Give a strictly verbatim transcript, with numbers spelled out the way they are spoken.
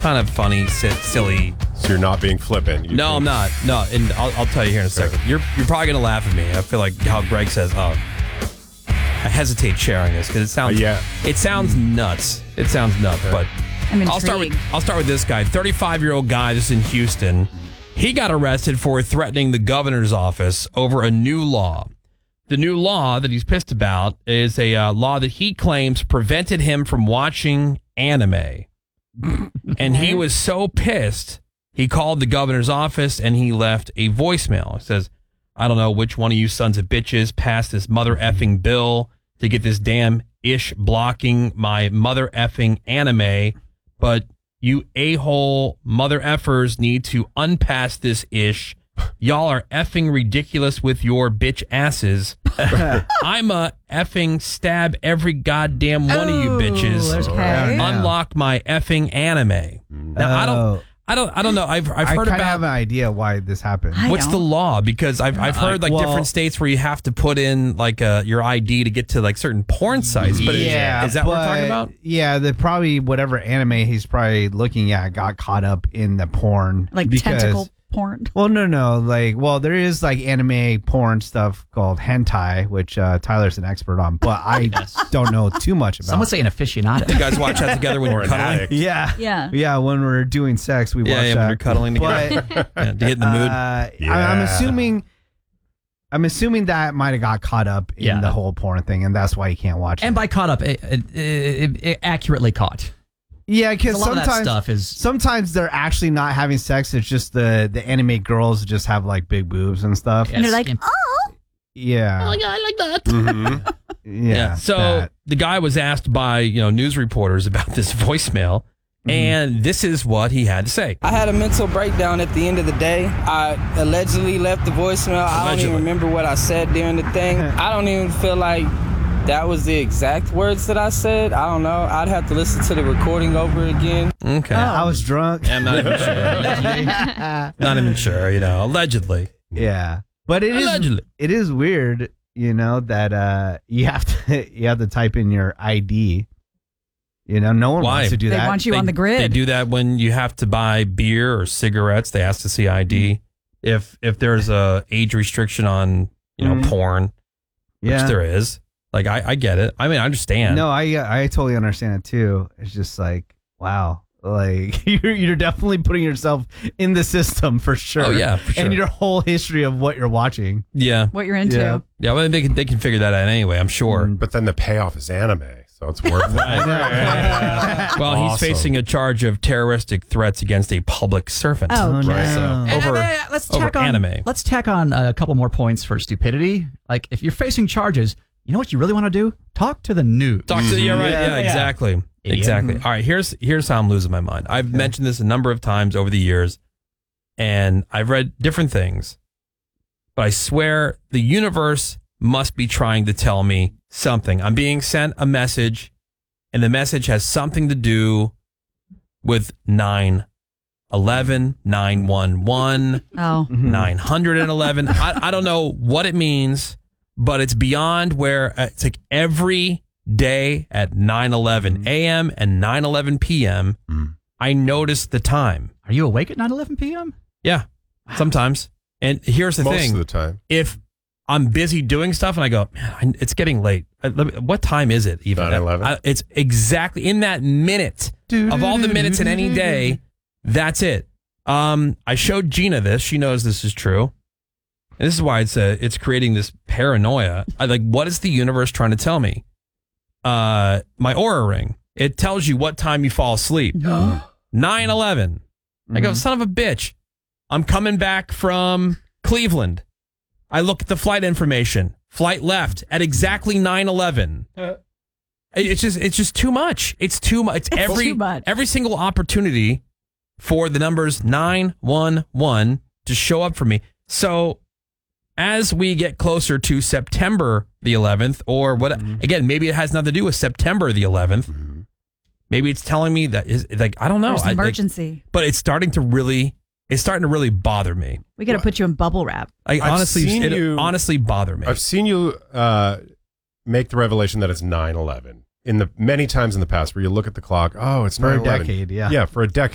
kind of funny, si- silly. So you're not being flippant. You No, think- I'm not. No, and I'll, I'll tell you here in a second. You're you're probably gonna laugh at me. I feel like how Greg says, "Oh, I hesitate sharing this because it sounds Uh, yeah. it sounds nuts. It sounds nuts." But I'm I'll start with intrigued. I'll start with this guy, thirty-five year old guy, just in Houston. He got arrested for threatening the governor's office over a new law. The new law that he's pissed about is a uh, law that he claims prevented him from watching anime. And he was so pissed, he called the governor's office and he left a voicemail. It says, I don't know which one of you sons of bitches passed this mother effing bill to get this damn ish blocking my mother effing anime, but you a-hole mother effers need to unpass this ish. Y'all are effing ridiculous with your bitch asses. I'm a effing stab every goddamn one of you bitches. Okay. Unlock my effing anime. Now I don't, I don't, I don't know. I've I've I heard kind of about have an idea why this happened. I what's the don't. law because I've I've heard like well- different states where you have to put in like uh, your I D to get to like certain porn sites. But is- yeah, is, that what we're talking but, about? Yeah, the probably whatever anime he's probably looking at got caught up in the porn, Like because- tentacle porn. Well, no, no, like, well, there is like anime porn stuff called hentai, which uh, Tyler's an expert on, but I don't know too much about. Some would say an aficionado. You guys watch that together when Or you're an cuddling? addict. Yeah, Yeah. yeah. When we're doing sex, we Yeah, watch yeah, that. when you're cuddling together. But Yeah, to get in the mood. uh, I, I'm Yeah. assuming, I'm assuming that might have got caught up in Yeah. the whole porn thing, and that's why you can't watch And it. by caught up, it, it, it, it accurately caught. Yeah, because A lot of that sometimes stuff is- sometimes they're actually not having sex. It's just the the anime girls just have like big boobs and stuff. And they're like, Yes. oh, Yeah, I like that. Mhm. yeah. So that. the guy was asked by you know news reporters about this voicemail, and this is what he had to say. I had a mental breakdown at the end of the day. I allegedly left the voicemail. I don't Allegedly. even remember what I said during the thing. I don't even feel like that was the exact words that I said. I don't know. I'd have to listen to the recording over again. Okay, I was drunk. I'm not even sure. Not even sure. You know, allegedly. Yeah, but it is Allegedly. it is weird, you know, that uh you have to you have to type in your I D. You know, no one Why? wants to do they that. want you They- on the grid. They do that when you have to buy beer or cigarettes. They ask to see I D. If if there's a age restriction on you know Mhm. porn, which yeah. there is. Like I, I get it. I mean, I understand. No, I I totally understand it too. It's just like, wow, like you're you're definitely putting yourself in the system for sure. Oh yeah, for sure. And your whole history of what you're watching. yeah, what you're into. Yeah. yeah. Well, they can they can figure that out anyway. I'm sure. Mm. But then the payoff is anime, so it's worth it. Well, he's Awesome. facing a charge of terroristic threats against a public servant. Oh, Oh, okay. no. So And, over uh, let's over tack on anime. Let's tack on a couple more points for stupidity. Like if you're facing charges, you know what you really want to do? Talk to the news. Talk to yeah, right, yeah, Yeah. exactly, Idiot. exactly. All right, here's here's how I'm losing my mind. I've mentioned this a number of times over the years, and I've read different things, but I swear the universe must be trying to tell me something. I'm being sent a message, and the message has something to do with nine eleven, nine one one, Oh, nine hundred eleven. I, I don't know what it means, but it's beyond where uh, it's like every day at nine eleven a.m. and nine eleven p.m. I notice the time. Are you awake at nine eleven p.m.? Yeah, sometimes. And here's the Most thing. of the time. If I'm busy doing stuff and I go, man, I, it's getting late. Uh, let me- What time is it even? nine eleven? I- It's exactly in that minute of all the minutes in any day. That's it. Um, I showed Gina this. She knows this is true. And this is why it's uh, it's creating this paranoia. I like, what is the universe trying to tell me? Uh, my Aura ring. It tells you what time you fall asleep. nine eleven. I go, son of a bitch. I'm coming back from Cleveland. I look at the flight information. Flight left at exactly nine eleven. It's just it's just too much. It's too much. It's every too much. every single opportunity for the numbers nine one one to show up for me. So as we get closer to September the eleventh, or what again, maybe it has nothing to do with September the eleventh. Maybe it's telling me that is like I don't know. there's an I- like- emergency. but it's starting to really it's starting to really bother me. we got to put you in bubble wrap. Like I've honestly, seen it you- honestly bother me. I've seen you uh, make the revelation that it's nine eleven in the many times in the past where you look at the clock. Oh, it's For a nine eleven. decade, yeah. Yeah, for a decade.